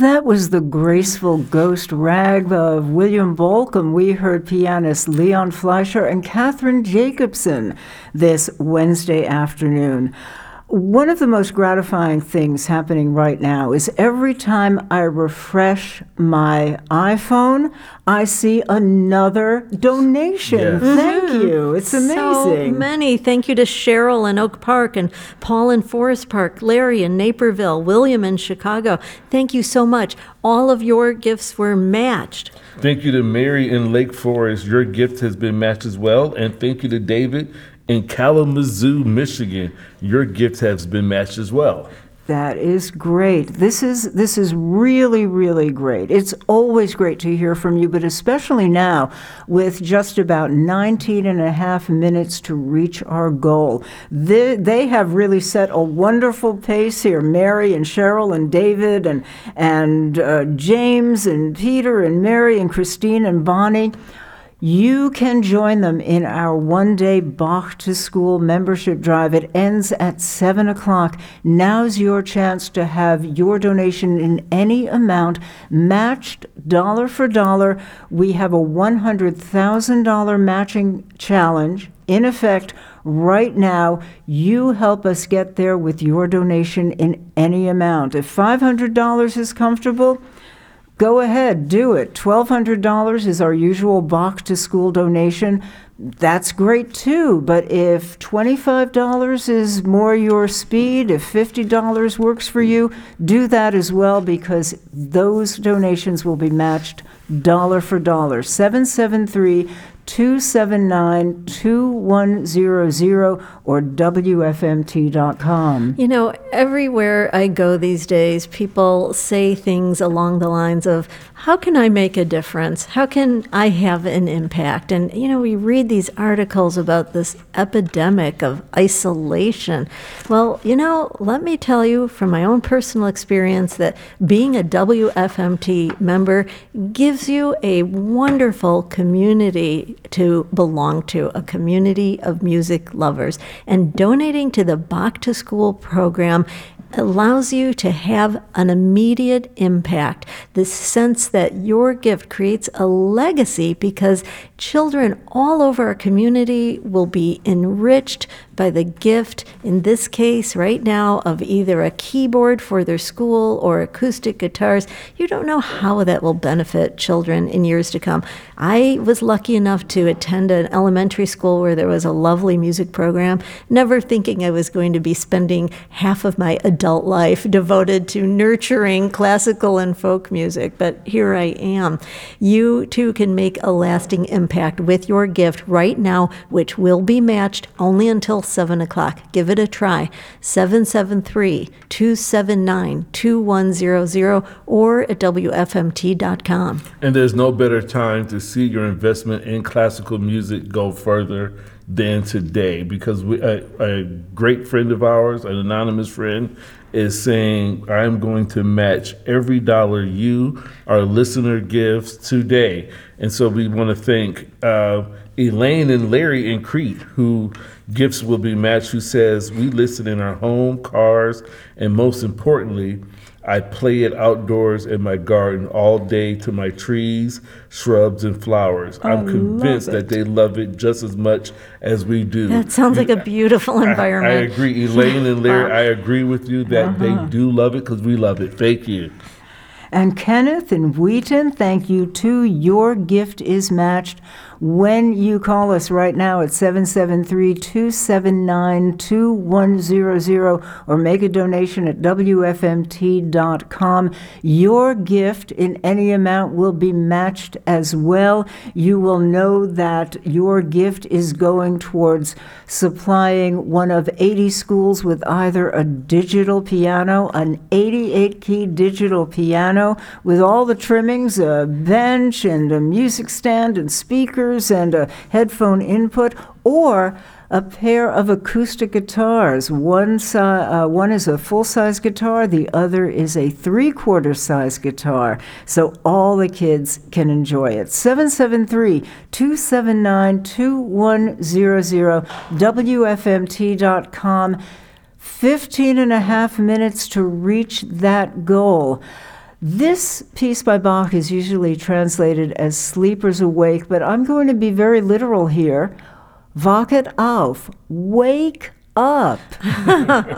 That was the graceful ghost rag of William Bolcom. We heard pianist Leon Fleischer and Catherine Jacobson this Wednesday afternoon. One of the most gratifying things happening right now is every time I refresh my iPhone, I see another donation. Yes. Thank you. It's amazing. So many. Thank you to Cheryl in Oak Park and Paul in Forest Park, Larry in Naperville, William in Chicago. Thank you so much. All of your gifts were matched. Thank you to Mary in Lake Forest. Your gift has been matched as well. And thank you to David in Kalamazoo, Michigan. Your gift has been matched as well. That is great. This is really, really great. It's always great to hear from you, but especially now with just about 19 and a half minutes to reach our goal. They have really set a wonderful pace here. Mary and Cheryl and David and James and Peter and Mary and Christine and Bonnie. You can join them in our one-day Bach to School membership drive. It ends at 7 o'clock. Now's your chance to have your donation in any amount matched dollar for dollar. We have a $100,000 matching challenge in effect right now. You help us get there with your donation in any amount. If $500 is comfortable, go ahead, do it. $1,200 is our usual Bach to School donation. That's great too, but if $25 is more your speed, if $50 works for you, do that as well, because those donations will be matched dollar for dollar. 773-279-2100 or WFMT.com. You know, everywhere I go these days, people say things along the lines of, how can I make a difference? How can I have an impact? And, you know, we read these articles about this epidemic of isolation. Well, you know, let me tell you from my own personal experience that being a WFMT member gives you a wonderful community to belong to, a community of music lovers. And donating to the Bach to School program allows you to have an immediate impact, this sense that your gift creates a legacy, because children all over our community will be enriched by the gift, in this case right now, of either a keyboard for their school or acoustic guitars. You don't know how that will benefit children in years to come. I was lucky enough to attend an elementary school where there was a lovely music program, never thinking I was going to be spending half of my adult life devoted to nurturing classical and folk music, but here I am. You too can make a lasting impact with your gift right now, which will be matched only until 7 o'clock. Give it a try. 773-279-2100 or at WFMT.com. And there's no better time to see your investment in classical music go further than today, because a great friend of ours, an anonymous friend, is saying, I'm going to match every dollar you, our listener, gives today. And so we want to thank Elaine and Larry in Crete, who gifts will be matched, who says, we listen in our home, cars, and most importantly, I play it outdoors in my garden all day to my trees, shrubs, and flowers. I'm convinced that they love it just as much as we do. That sounds like a beautiful environment. I agree. Elaine and Larry, I agree with you that they do love it because we love it. Thank you. And Kenneth in Wheaton, thank you too. Your gift is matched when you call us right now at 773-279-2100 or make a donation at WFMT.com. Your gift in any amount will be matched as well. You will know that your gift is going towards supplying one of 80 schools with either a digital piano, an 88-key digital piano with all the trimmings, a bench and a music stand and speakers and a headphone input, or a pair of acoustic guitars. One is a full-size guitar, the other is a three-quarter-size guitar, so all the kids can enjoy it. 773-279-2100, WFMT.com. 15 and a half minutes to reach that goal. This piece by Bach is usually translated as Sleepers Awake, but I'm going to be very literal here. Wachet auf, wake up.